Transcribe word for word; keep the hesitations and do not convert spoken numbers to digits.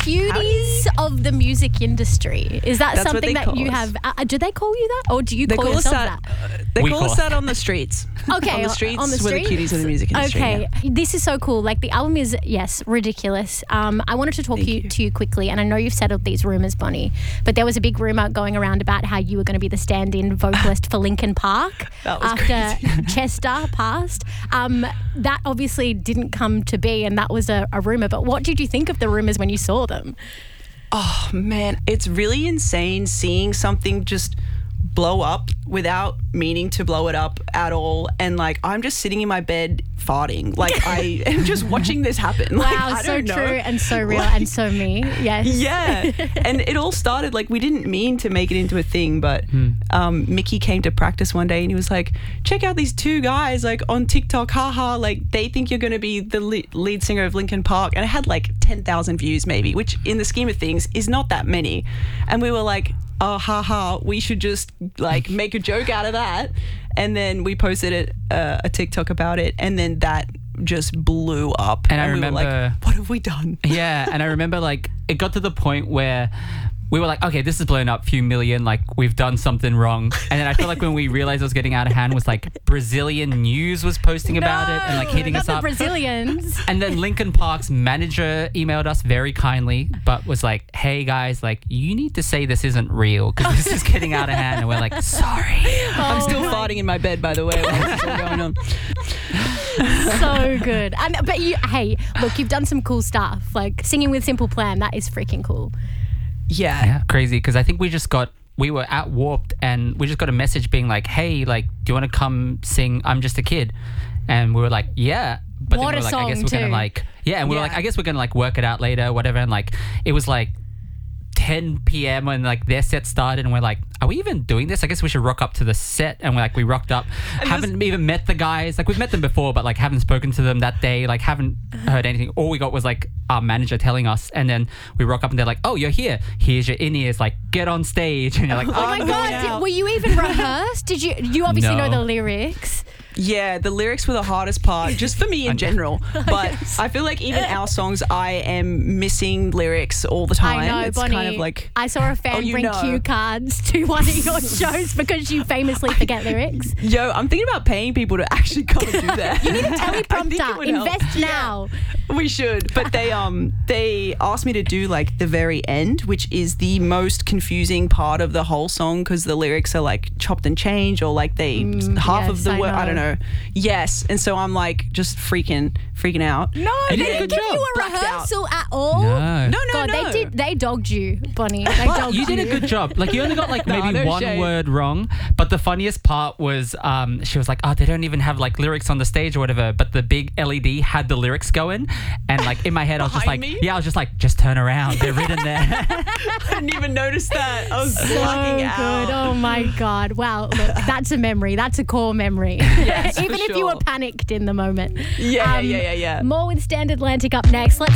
cuties of the music industry. Is that That's something that you us. have? Uh, do they call you that, or do you They call, call us yourself that. that? uh, They We call call us us that on the streets. Okay, on the streets, on the we're the streets? cuties of the music industry. Okay, yeah. this is so cool. Like the album is, yes, ridiculous. Um, I wanted to talk Thank you, you. to you quickly, and I know you've settled these rumors, Bonnie, but there was a big rumor going around about how you were going to be the stand-in vocalist for Linkin Park That was after crazy. Chester passed. Um, that obviously didn't come to be, and that was a, a rumor. But what did you think of the rumors when you saw them? Oh man, it's really insane seeing something just blow up without meaning to blow it up at all, and like I'm just sitting in my bed farting, like I am just watching this happen. Like, Wow, I so don't know. true and so real Like, and so me. Yes. yeah, and it all started like we didn't mean to make it into a thing, but um, Mickey came to practice one day and he was like, "Check out these two guys like on TikTok, haha! Like they think you're going to be the le- lead singer of Linkin Park," and it had like ten thousand views maybe, which in the scheme of things is not that many, and we were like, oh, haha, we should just like make a joke out of that. And then we posted it, uh, a TikTok about it, and then that just blew up. And I we remember- were like, what have we done? Yeah, and I remember like it got to the point where we were like, okay, this is blown up, few million, like we've done something wrong. And then I feel like when we realized it was getting out of hand was like Brazilian news was posting about it and like hitting Not us the up. Brazilians. And then Linkin Park's manager emailed us very kindly, but was like, hey guys, like you need to say this isn't real because this is getting out of hand. And we're like, sorry. I'm still Oh farting in my bed, by the way. While this is all going on. So good. And but you, hey, look, you've done some cool stuff. Like singing with Simple Plan, that is freaking cool. Yeah. Yeah, crazy. Because I think we just got, we were at Warped and we just got a message being like, hey, like, do you want to come sing I'm Just a Kid? And we were like, yeah. But What then we a were like, I guess song we're going too. to like, yeah. And we were Yeah. like, I guess we're going to like work it out later, whatever. And like, it was like ten p.m. when like their set started and we're like, are we even doing this? I guess we should rock up to the set. And we're like, we rocked up, haven't even met the guys. Like we've met them before, but like haven't spoken to them that day. Like haven't heard anything. All we got was like our manager telling us. And then we rock up and they're like, oh, you're here. Here's your in-ears. Like get on stage. And you're like, Oh, oh, my I'm god! going Did, out. were you even rehearsed? Did you? You obviously No. know the lyrics. Yeah, the lyrics were the hardest part, just for me in general. But I feel like even our songs, I am missing lyrics all the time. I know, it's Bonnie. kind of like, I saw a fan Oh, you bring know. cue cards to one of your shows because you famously forget lyrics. yo, I'm thinking about paying people to actually come and do that. You need a I think it teleprompter. would help. Invest now. We should, but they um they asked me to do like the very end, which is the most confusing part of the whole song because the lyrics are like chopped and changed, or like they half of yes, the I word I know. don't know. Yes, and so I'm like just freaking freaking out. No, You they did a didn't good give job. you a Blacked out. rehearsal at all. No. No, no, God, no. they did. They dogged you, Bonnie. They dogged You did a good job. Like you only got like Nah, maybe no one shade. word wrong, but the funniest part was um, she was like, "Oh, they don't even have like lyrics on the stage or whatever." But the big L E D had the lyrics going, and like in my head, I was just like, Behind me? "Yeah," I was just like, "Just turn around. They're written there." I didn't even notice that. I was So blacking good. out. Oh my God. Wow. Look, that's a memory. That's a core memory. Yes, Even for if you were sure. panicked in the moment. Yeah, Um, yeah, yeah, yeah. More with Stand Atlantic up next. Let's